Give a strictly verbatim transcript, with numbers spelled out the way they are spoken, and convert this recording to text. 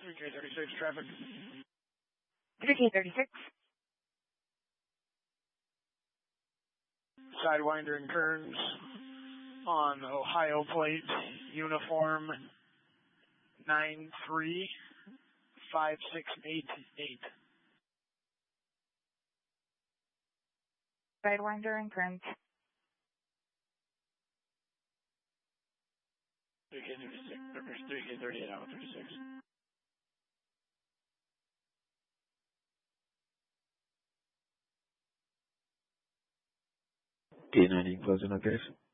three K thirty-six traffic. three K thirty-six. Sidewinder and Kearns on Ohio plate, uniform nine three five six eight eight. Sidewinder and Kearns. three K thirty-six, three K thirty-eight out of thirty-six. K ninety closing up, guys.